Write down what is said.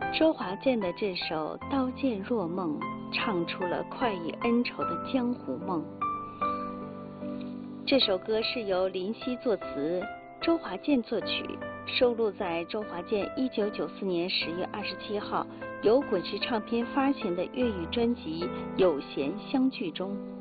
周华健的这首《刀剑若梦》唱出了快意恩仇的江湖梦。这首歌是由林夕作词，周华健作曲，收录在周华健1994年10月27号由滚石唱片发行的粤语专辑《有弦相聚》中。